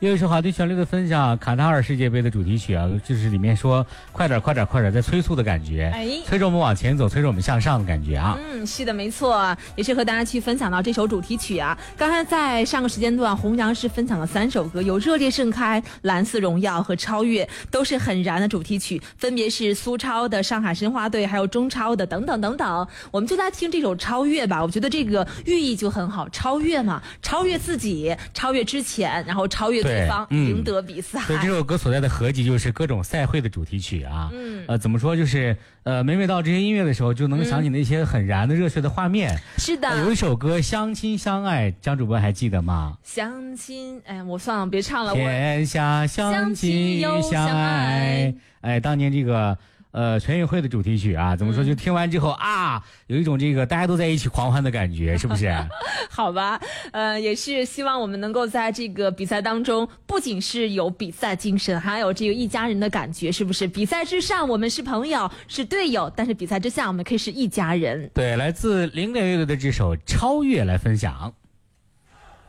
又一首好听旋律的分享，卡塔尔世界杯的主题曲啊，就是里面说快点快点快点在催促的感觉，催着我们往前走，催着我们向上的感觉啊。 是的，没错，也是和大家去分享到这首主题曲啊。刚才在上个时间段，弘扬是分享了3首歌，有热烈盛开、蓝色荣耀和超越，都是很燃的主题曲，分别是苏超的上海申花队，还有中超的等等等等。我们就来听这首超越吧，我觉得这个寓意就很好，超越嘛，超越自己，超越之前，然后超越对方，赢得比赛。 所以这首歌所在的合集就是各种赛会的主题曲啊。怎么说，就是每每到这些音乐的时候，就能想起那些很燃的热血的画面。 是的， 有一首歌《相亲相爱》，张主播还记得吗？ 相亲，我算了，别唱了。 天下相亲相爱。当年这个全运会的主题曲啊，怎么说？就听完之后啊，有一种这个大家都在一起狂欢的感觉，是不是？ 好吧，也是希望我们能够在这个比赛当中，不仅是有比赛精神，还有这个一家人的感觉，是不是？比赛之上，我们是朋友，是队友，但是比赛之下，我们可以是一家人。 对，来自零点乐队的这首《超越》来分享。